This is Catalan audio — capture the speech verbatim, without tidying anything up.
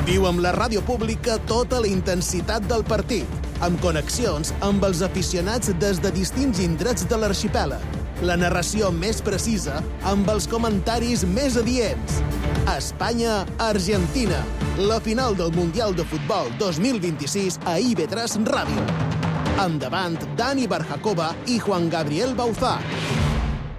Viu amb la ràdio pública tota la intensitat del partit, amb connexions amb els aficionats des de distints indrets de l'arxipèlag. La narració més precisa amb els comentaris més adients. Espanya-Argentina, la final del Mundial de Futbol dos mil vint-i-sis a I V tres Ràdio. Endavant, Dani Barjakova i Juan Gabriel Bauzá.